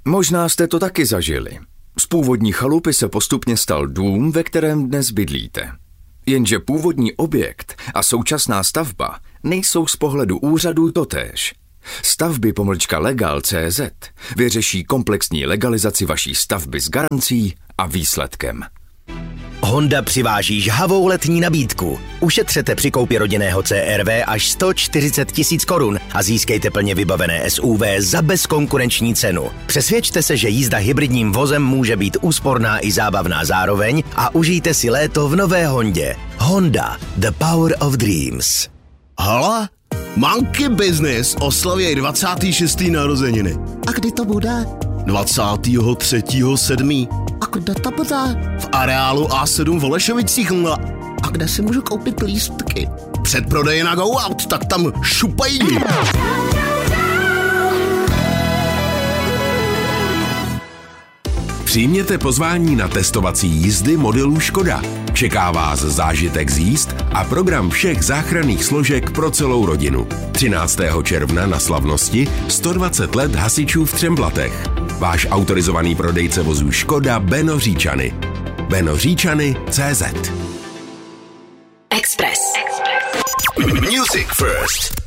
Možná jste to taky zažili. Z původní chalupy se postupně stal dům, ve kterém dnes bydlíte. Jenže původní objekt a současná stavba nejsou z pohledu úřadů totéž. Stavby-legal.cz vyřeší komplexní legalizaci vaší stavby s garancí a výsledkem. Honda přiváží žhavou letní nabídku. Ušetřete při koupi rodinného CR-V až 140 000 korun a získejte plně vybavené SUV za bezkonkurenční cenu. Přesvědčte se, že jízda hybridním vozem může být úsporná i zábavná zároveň a užijte si léto v nové Hondě. Honda, the power of dreams. Hala? Monkey Business oslaví 26. narozeniny. A kdy to bude? 23.7. A kde to bude? V areálu A7 v Holešovicích. A kde si můžu koupit lístky? Předprodej na Go Out, tak tam šupají. Přijměte pozvání na testovací jízdy modelů Škoda. Čeká vás zážitek z jízd a program všech záchranných složek pro celou rodinu. 13. června na slavnosti 120 let hasičů v Třemblatech. Váš autorizovaný prodejce vozů Škoda Beno Říčany. BenoŘíčany.cz. Express. Music First.